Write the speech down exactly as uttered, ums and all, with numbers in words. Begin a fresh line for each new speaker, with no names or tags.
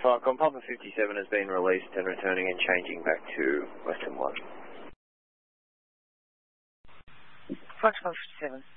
Falcon, Papa fifty-seven has been released and returning and changing back to Western one.
Foxtrot fifty-seven.